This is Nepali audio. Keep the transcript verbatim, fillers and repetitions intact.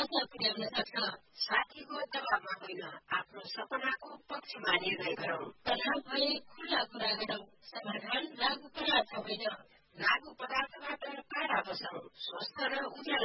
असर पुर्याउन सक्छ। साथीको दबावमा होइन, आफ्नो सपनाको पक्षमा निर्णय गरौँ। तनाव भए खुल्ला कुरा गरौँ। समाधान लागु पदार्थ होइन। लागु पदार्थबाट टाढा बसौँ। स्वस्थ र उज्यालो